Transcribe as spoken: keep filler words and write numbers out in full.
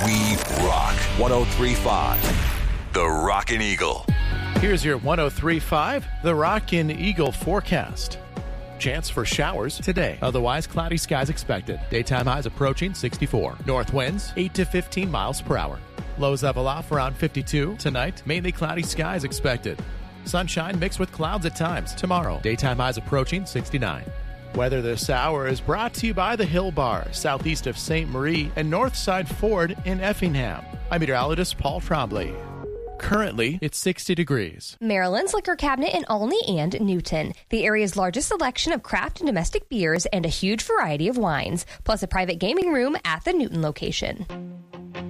We rock. one oh three point five, The Rockin' Eagle. Here's your one oh three point five, The Rockin' Eagle forecast. Chance for showers today. Otherwise, cloudy skies expected. Daytime highs approaching sixty-four. North winds, eight to fifteen miles per hour. Lows level off around fifty-two. Tonight, mainly cloudy skies expected. Sunshine mixed with clouds at times. Tomorrow, daytime highs approaching sixty-nine. Weather this hour is brought to you by the Hill Bar, southeast of Saint Marie, and Northside Ford in Effingham. I'm meteorologist Paul Trombley. Currently, it's sixty degrees. Maryland's Liquor Cabinet in Olney and Newton. The area's largest selection of craft and domestic beers and a huge variety of wines, plus a private gaming room at the Newton location.